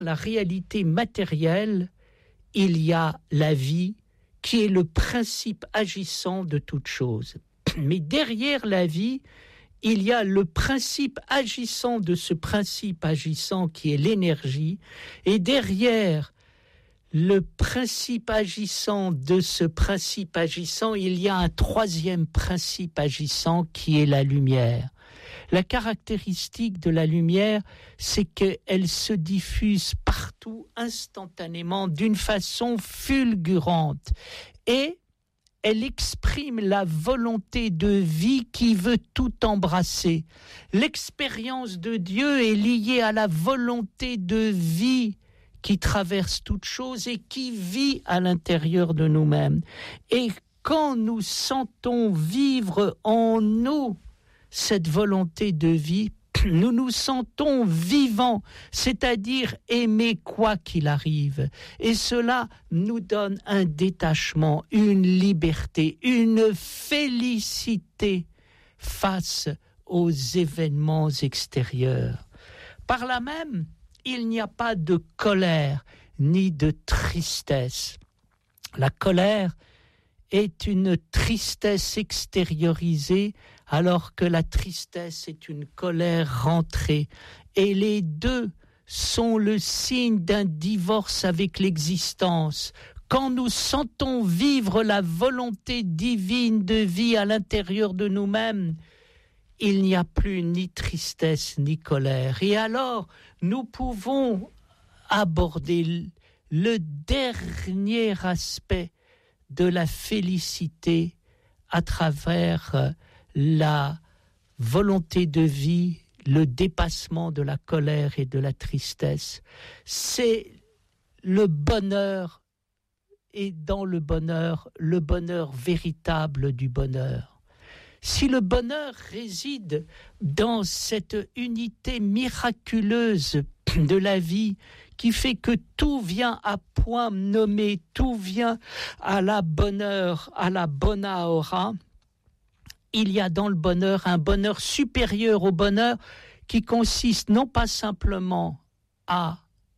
la réalité matérielle, il y a la vie qui est le principe agissant de toute chose. Mais derrière la vie, il y a le principe agissant de ce principe agissant qui est l'énergie. Et derrière le principe agissant de ce principe agissant, il y a un troisième principe agissant qui est la lumière. La caractéristique de la lumière, c'est qu'elle se diffuse partout instantanément d'une façon fulgurante et elle exprime la volonté de vie qui veut tout embrasser. L'expérience de Dieu est liée à la volonté de vie qui traverse toute chose et qui vit à l'intérieur de nous-mêmes. Et quand nous sentons vivre en nous cette volonté de vie, nous nous sentons vivants, c'est-à-dire aimer quoi qu'il arrive. Et cela nous donne un détachement, une liberté, une félicité face aux événements extérieurs. Par là même, il n'y a pas de colère ni de tristesse. La colère est une tristesse extériorisée, alors que la tristesse est une colère rentrée. Et les deux sont le signe d'un divorce avec l'existence. Quand nous sentons vivre la volonté divine de vie à l'intérieur de nous-mêmes, il n'y a plus ni tristesse ni colère. Et alors, nous pouvons aborder le dernier aspect de la félicité à travers la volonté de vie, le dépassement de la colère et de la tristesse. C'est le bonheur, et dans le bonheur véritable du bonheur. Si le bonheur réside dans cette unité miraculeuse de la vie qui fait que tout vient à point nommé, tout vient à la bonheur, à la bona hora, il y a dans le bonheur un bonheur supérieur au bonheur qui consiste non pas simplement à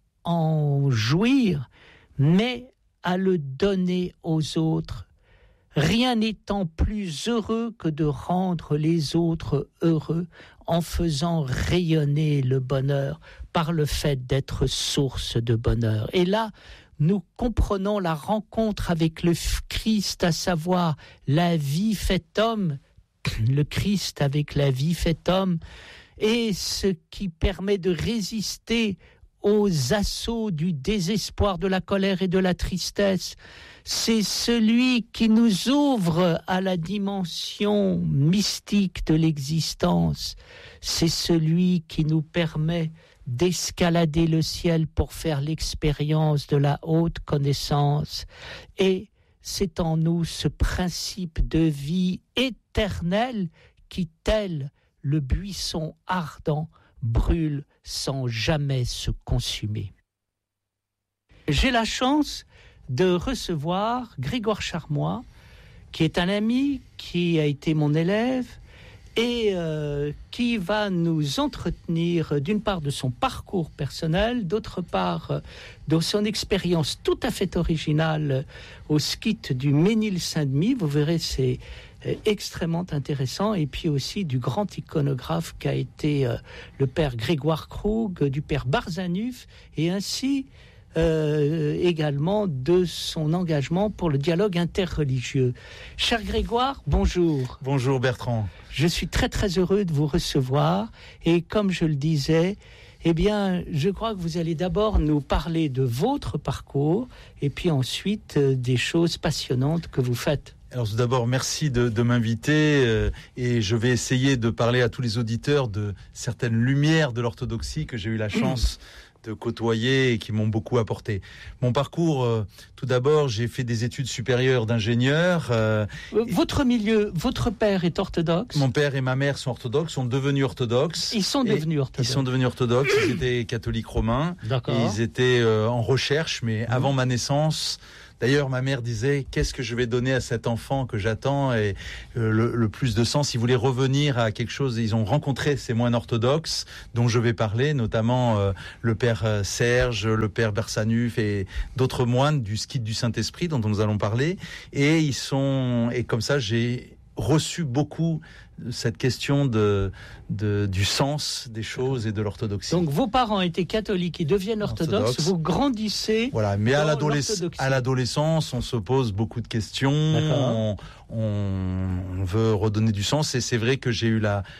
en jouir, mais à le donner aux autres. Rien n'étant plus heureux que de rendre les autres heureux en faisant rayonner le bonheur par le fait d'être source de bonheur. Et là, nous comprenons la rencontre avec le Christ, à savoir la vie faite homme, le Christ avec la vie faite homme, et ce qui permet de résister aux assauts du désespoir, de la colère et de la tristesse. C'est celui qui nous ouvre à la dimension mystique de l'existence. C'est celui qui nous permet d'escalader le ciel pour faire l'expérience de la haute connaissance. Et c'est en nous ce principe de vie éternelle qui, tel le buisson ardent, brûle sans jamais se consumer. J'ai la chance de recevoir Grégoire Charmois, qui est un ami, qui a été mon élève et qui va nous entretenir d'une part de son parcours personnel, d'autre part de son expérience tout à fait originale au skit du Ménil-Saint-Denis. Vous verrez, c'est extrêmement intéressant, et puis aussi du grand iconographe qu'a été le père Grégoire Krug, du père Barzanuf, et ainsi également de son engagement pour le dialogue interreligieux. Cher Grégoire, bonjour. Bonjour Bertrand. Je suis très très heureux de vous recevoir, et comme je le disais, eh bien, je crois que vous allez d'abord nous parler de votre parcours, et puis ensuite des choses passionnantes que vous faites. Alors tout d'abord, merci de m'inviter et je vais essayer de parler à tous les auditeurs de certaines lumières de l'orthodoxie que j'ai eu la chance de côtoyer et qui m'ont beaucoup apporté. Mon parcours, tout d'abord, j'ai fait des études supérieures d'ingénieur. Votre milieu, votre père est orthodoxe? Mon père et ma mère sont orthodoxes, sont devenus orthodoxes. Ils sont devenus orthodoxes. Ils sont devenus orthodoxes, ils étaient catholiques romains. D'accord. Et ils étaient en recherche, mais avant ma naissance. D'ailleurs, ma mère disait, qu'est-ce que je vais donner à cet enfant que j'attends, et le plus de sens. Ils voulaient revenir à quelque chose. Ils ont rencontré ces moines orthodoxes dont je vais parler, notamment le père Serge, le père Barsanuf et d'autres moines du Skite du Saint-Esprit dont nous allons parler. Et comme ça, j'ai reçu beaucoup cette question du sens des choses et de l'orthodoxie. Donc vos parents étaient catholiques, ils deviennent orthodoxes, vous grandissez. Voilà, mais à l'adolescence, on se pose beaucoup de questions, on veut redonner du sens, et c'est vrai que j'ai eu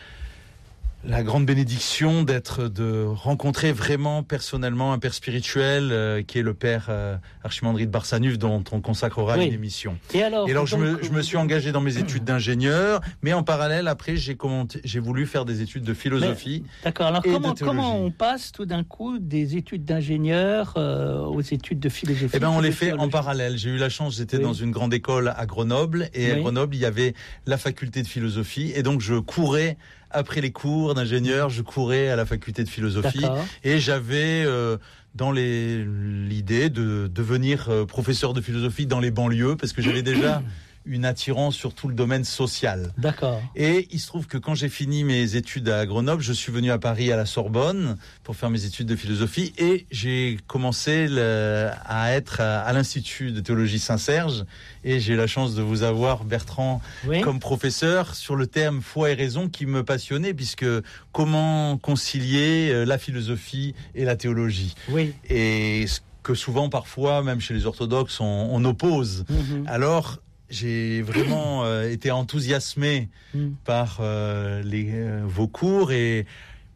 la grande bénédiction de rencontrer vraiment personnellement un père spirituel qui est le père Archimandrite Barsanuf, dont on consacrera une émission. Et alors je me suis engagé dans mes études d'ingénieur, mais en parallèle, après, j'ai voulu faire des études de philosophie. D'accord. Alors comment on passe tout d'un coup des études d'ingénieur aux études de philosophie? Eh bien, on les fait en parallèle. J'ai eu la chance, j'étais dans une grande école à Grenoble, et à Grenoble, il y avait la faculté de philosophie, et donc je courais après les cours d'ingénieur, je courais à la faculté de philosophie. D'accord. Et j'avais dans l'idée de devenir professeur de philosophie dans les banlieues, parce que j'avais déjà une attirance sur tout le domaine social. D'accord. Et il se trouve que quand j'ai fini mes études à Grenoble, je suis venu à Paris à la Sorbonne pour faire mes études de philosophie, et j'ai commencé à être à l'Institut de théologie Saint-Serge, et j'ai eu la chance de vous avoir, Bertrand, comme professeur sur le terme foi et raison qui me passionnait, puisque comment concilier la philosophie et la théologie. Oui. Et ce que souvent, parfois, même chez les orthodoxes, on oppose. Mm-hmm. Alors, j'ai vraiment été enthousiasmé par vos cours, et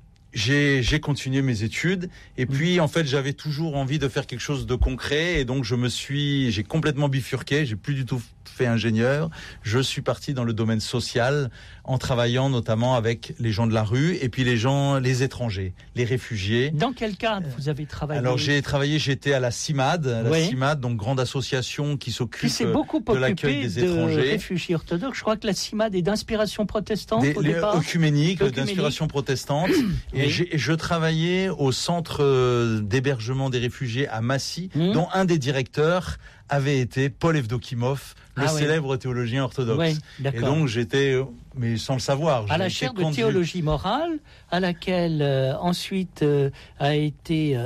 j'ai continué mes études. Et puis, en fait, j'avais toujours envie de faire quelque chose de concret, et donc j'ai complètement bifurqué. J'ai plus du tout fait ingénieur. Je suis parti dans le domaine social, en travaillant notamment avec les gens de la rue, et puis les étrangers, les réfugiés. Dans quel cadre vous avez travaillé? Alors j'étais à la CIMAD, CIMAD, donc grande association qui s'occupe de l'accueil des étrangers. Réfugiés orthodoxes. Je crois que la CIMAD est d'inspiration protestante au départ. Œcuménique, d'inspiration protestante. Et je travaillais au centre d'hébergement des réfugiés à Massy, dont un des directeurs avait été Paul Evdokimov, le célèbre théologien orthodoxe. Et donc j'étais, mais sans le savoir, à la chaire de théologie morale, à laquelle ensuite a été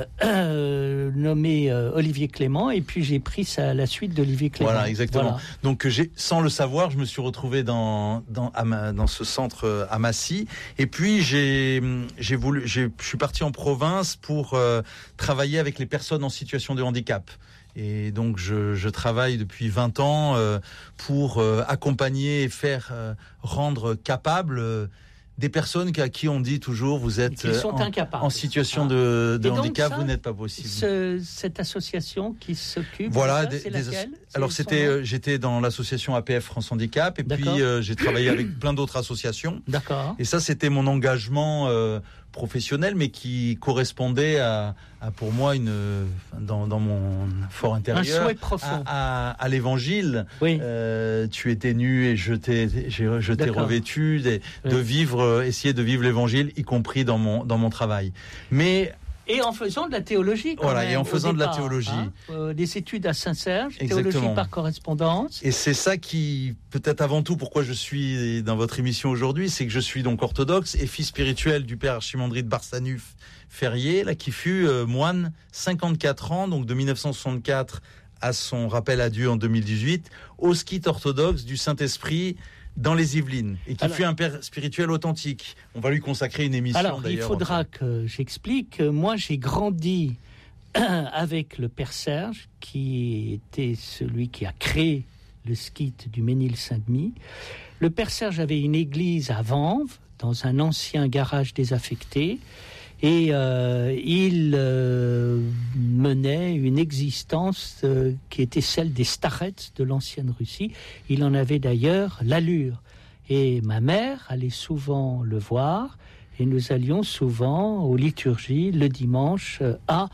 nommé Olivier Clément, et puis j'ai pris la suite d'Olivier Clément. Voilà, exactement. Voilà. Donc sans le savoir, je me suis retrouvé dans ce centre à Massy, et puis je suis parti en province pour travailler avec les personnes en situation de handicap. Et donc je travaille depuis 20 ans pour accompagner et rendre capables des personnes à qui on dit toujours vous êtes en situation de handicap, vous n'êtes pas possible. Cette association qui s'occupe de ça, c'est laquelle? Alors j'étais dans l'association APF France Handicap, et puis j'ai travaillé avec plein d'autres associations. D'accord. Et ça, c'était mon engagement professionnel, mais qui correspondait à pour moi dans mon fort intérieur, un souhait profond à l'évangile. Oui. Tu étais nu et je t'ai revêtu, essayer de vivre l'évangile, y compris dans mon travail. Et en faisant de la théologie, et en faisant de la théologie. Des études à Saint-Serge, théologie par correspondance. Et c'est ça qui, peut-être avant tout, pourquoi je suis dans votre émission aujourd'hui, c'est que je suis donc orthodoxe et fils spirituel du père Archimandrite Barsanuf Ferrier, qui fut moine 54 ans, donc de 1964 à son rappel à Dieu en 2018, au Skite orthodoxe du Saint-Esprit, dans les Yvelines, et qui fut un père spirituel authentique. On va lui consacrer une émission. Alors, il faudra que j'explique. Moi, j'ai grandi avec le père Serge, qui était celui qui a créé le Skite du Ménil-Saint-Denis. Le père Serge avait une église à Vanves, dans un ancien garage désaffecté, et il menait une existence qui était celle des starets de l'ancienne Russie. Il en avait d'ailleurs l'allure. Et ma mère allait souvent le voir, et nous allions souvent aux liturgies le dimanche à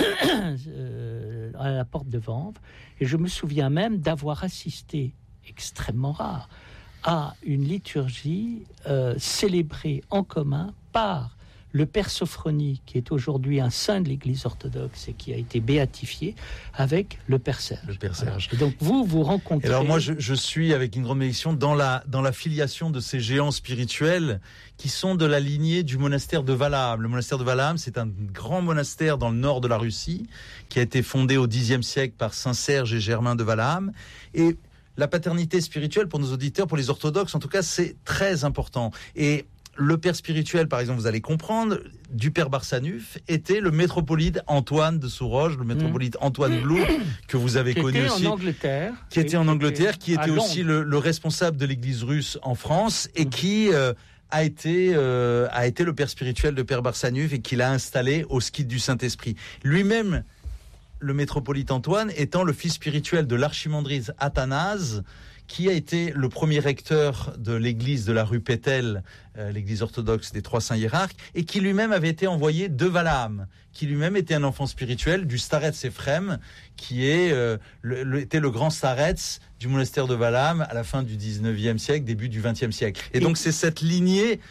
la porte de Vanves. Et je me souviens même d'avoir assisté, extrêmement rare, à une liturgie célébrée en commun par le père Sophronie, qui est aujourd'hui un saint de l'Église orthodoxe et qui a été béatifié, avec le père Serge. Le père Serge. Voilà. Et donc vous rencontrez... Et alors moi, je suis avec une grande bénédiction dans la filiation de ces géants spirituels qui sont de la lignée du monastère de Valaam. Le monastère de Valaam, c'est un grand monastère dans le nord de la Russie qui a été fondé au Xe siècle par Saint Serge et Germain de Valaam. Et la paternité spirituelle, pour nos auditeurs, pour les orthodoxes en tout cas, c'est très important. Et le père spirituel, par exemple, vous allez comprendre, du père Barsanuph était le métropolite Antoine de Souroge, le métropolite Antoine Blou, que vous avez connu aussi. Qui était en Angleterre, qui était aussi le responsable de l'église russe en France et qui a été le père spirituel de père Barsanuph et qui l'a installé au skite du Saint-Esprit. Lui-même, le métropolite Antoine, étant le fils spirituel de l'archimandrite Athanase, qui a été le premier recteur de l'église de la rue Pétel, l'église orthodoxe des Trois Saints Hiérarques, et qui lui-même avait été envoyé de Valaam, qui lui-même était un enfant spirituel du starets Ephrem, qui était le grand starets du monastère de Valaam à la fin du 19e siècle, début du 20e siècle. Et donc c'est cette lignée...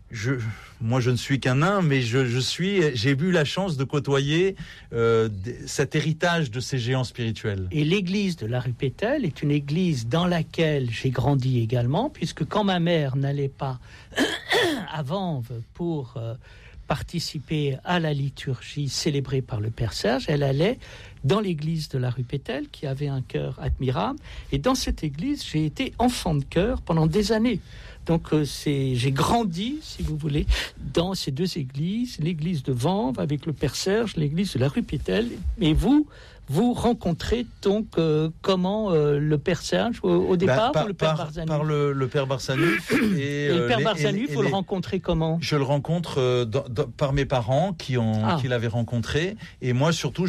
Moi, je ne suis qu'un nain, mais j'ai eu la chance de côtoyer cet héritage de ces géants spirituels. Et l'église de la rue Pétel est une église dans laquelle j'ai grandi également, puisque quand ma mère n'allait pas à Vanves pour participer à la liturgie célébrée par le père Serge, elle allait dans l'église de la rue Pétel, qui avait un chœur admirable. Et dans cette église, j'ai été enfant de chœur pendant des années. Donc j'ai grandi, si vous voulez, dans ces deux églises, l'église de Vanves avec le père Serge, l'église de la rue Pétel. Et vous rencontrez donc comment le père Serge au départ ou le père Barsanuph? Par le père Barsanuph. Et le père Barsanuph, vous le rencontrez comment? Je le rencontre par mes parents qui l'avaient rencontré. Et moi surtout,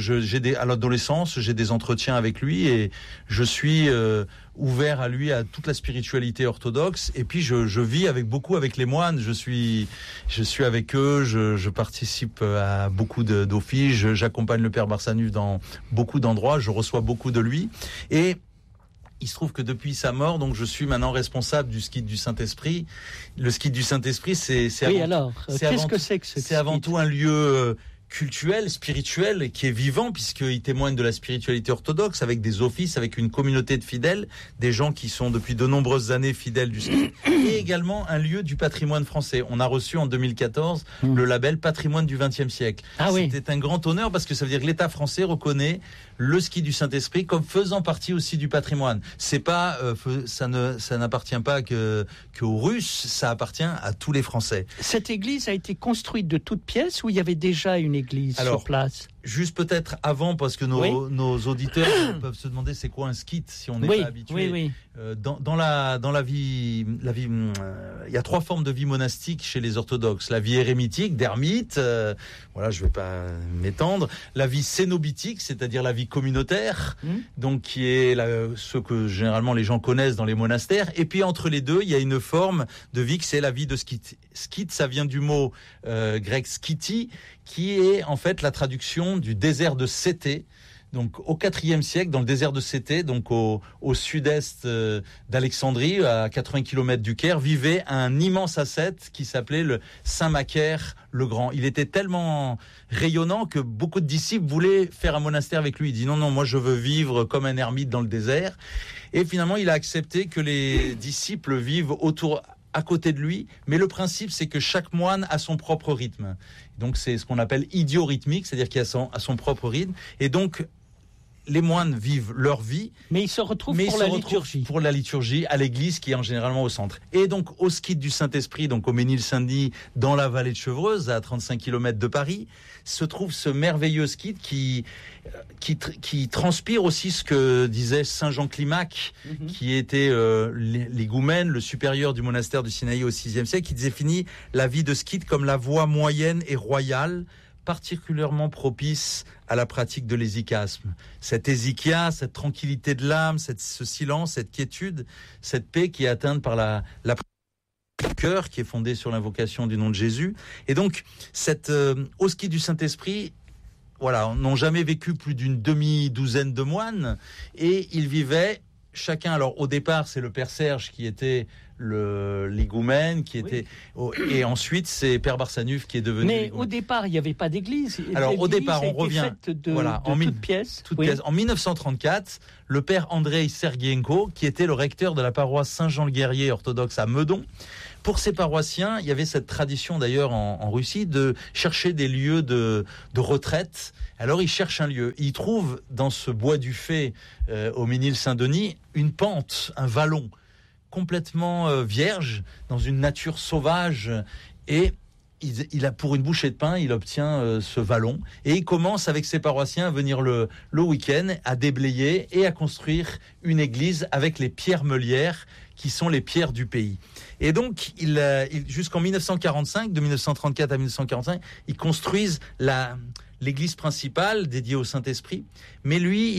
à l'adolescence, j'ai des entretiens avec lui et je suis ouvert à lui, à toute la spiritualité orthodoxe. Et puis je vis beaucoup avec les moines. Je suis avec eux. Je participe à beaucoup d'offices. J'accompagne le père Barsanuph dans beaucoup d'endroits. Je reçois beaucoup de lui. Et il se trouve que depuis sa mort, donc je suis maintenant responsable du skite du Saint-Esprit. Le skite du Saint-Esprit, c'est avant tout un lieu cultuel, spirituel, qui est vivant, puisqu'il témoigne de la spiritualité orthodoxe, avec des offices, avec une communauté de fidèles, des gens qui sont depuis de nombreuses années fidèles du skite, et également un lieu du patrimoine français. On a reçu en 2014 le label Patrimoine du XXe siècle. C'était un grand honneur, parce que ça veut dire que l'État français reconnaît le ski du Saint-Esprit comme faisant partie aussi du patrimoine. C'est pas, ça n'appartient pas qu'aux Russes, ça appartient à tous les Français. Cette église a été construite de toutes pièces ou il y avait déjà une église sur place? Juste peut-être avant, parce que nos auditeurs peuvent se demander c'est quoi un skite si on n'est pas habitué. Oui. Dans la vie, il y a trois formes de vie monastique chez les orthodoxes. La vie érémitique, d'ermite, je vais pas m'étendre. La vie cénobitique, c'est-à-dire la vie communautaire, donc qui est ce que généralement les gens connaissent dans les monastères. Et puis entre les deux, il y a une forme de vie que c'est la vie de skite. Skite, ça vient du mot grec skiti, qui est en fait la traduction du désert de Sété. Donc au IVe siècle, dans le désert de Sété, donc au sud-est d'Alexandrie, à 80 km du Caire, vivait un immense ascète qui s'appelait le Saint Macaire le Grand. Il était tellement rayonnant que beaucoup de disciples voulaient faire un monastère avec lui. Il dit non, moi je veux vivre comme un ermite dans le désert. Et finalement, il a accepté que les disciples vivent à côté de lui, mais le principe, c'est que chaque moine a son propre rythme. Donc, c'est ce qu'on appelle idiorhythmique, c'est-à-dire qu'il a son propre rythme. Et donc, les moines vivent leur vie. Mais ils se retrouvent pour la liturgie à l'église qui est généralement au centre. Et donc, au skite du Saint-Esprit, donc au Ménil-Saint-Denis, dans la vallée de Chevreuse, à 35 km de Paris, se trouve ce merveilleux skite qui transpire aussi ce que disait Saint Jean Climac, qui était l'égoumène, le supérieur du monastère du Sinaï au VIe siècle, qui définit la vie de skite comme la voie moyenne et royale, particulièrement propice à la pratique de l'hésychasme. Cette hésychia, cette tranquillité de l'âme, ce silence, cette quiétude, cette paix qui est atteinte par la cœur, qui est fondée sur l'invocation du nom de Jésus. Et donc, au ski du Saint-Esprit, n'ont jamais vécu plus d'une demi-douzaine de moines, et ils vivaient chacun. Alors au départ, c'est le père Serge qui était l'higoumène qui était... Et ensuite, c'est Père Barsanuph qui est devenu... Mais au départ, il n'y avait pas d'église. Alors, au départ, on revient... En toutes pièces. En 1934, le Père Andrei Serguenko, qui était le recteur de la paroisse Saint-Jean-le-Guerrier orthodoxe à Meudon, pour ces paroissiens, il y avait cette tradition d'ailleurs en Russie de chercher des lieux de retraite. Alors il cherche un lieu. Il trouve dans ce bois du Fay, au Ménil-Saint-Denis, une pente, un vallon complètement vierge, dans une nature sauvage. Et il a, pour une bouchée de pain, il obtient ce vallon. Et il commence avec ses paroissiens à venir le week-end, à déblayer et à construire une église avec les pierres meulières, qui sont les pierres du pays. Et donc, jusqu'en 1945, de 1934 à 1945, ils construisent l'église principale dédiée au Saint-Esprit. Mais lui,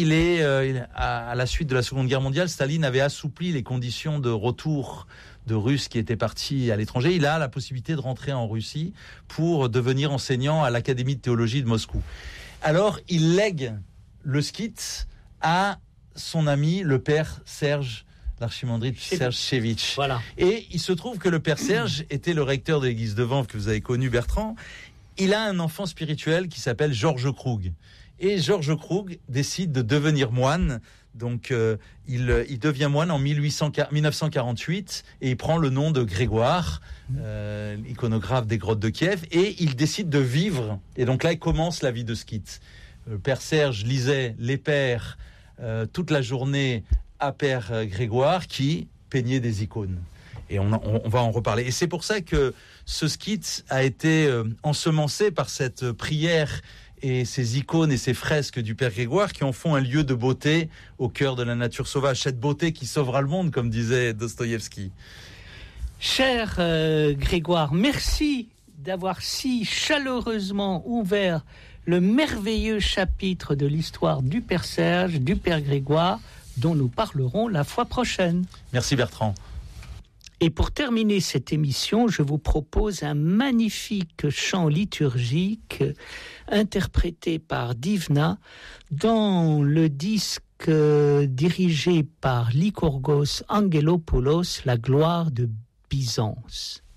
à la suite de la Seconde Guerre mondiale, Staline avait assoupli les conditions de retour de Russes qui étaient partis à l'étranger. Il a la possibilité de rentrer en Russie pour devenir enseignant à l'Académie de théologie de Moscou. Alors, il lègue le skit à son ami, le père Serge, l'archimandrite Serge Chevitch. Voilà. Et il se trouve que le père Serge était le recteur de l'église de Vanves que vous avez connu, Bertrand. Il a un enfant spirituel qui s'appelle Georges Krug. Et Georges Krug décide de devenir moine. Donc, il devient moine en 1948 et il prend le nom de Grégoire, iconographe des grottes de Kiev, et il décide de vivre. Et donc là, il commence la vie de skit. Le père Serge lisait les pères toute la journée à Père Grégoire qui peignait des icônes. Et on va en reparler. Et c'est pour ça que ce skit a été ensemencé par cette prière et ces icônes et ces fresques du Père Grégoire qui en font un lieu de beauté au cœur de la nature sauvage. Cette beauté qui sauvera le monde, comme disait Dostoïevski. Cher Grégoire, merci d'avoir si chaleureusement ouvert le merveilleux chapitre de l'histoire du Père Serge, du Père Grégoire, dont nous parlerons la fois prochaine. Merci Bertrand. Et pour terminer cette émission, je vous propose un magnifique chant liturgique interprété par Divna dans le disque dirigé par Lykurgos Angelopoulos, La gloire de Byzance.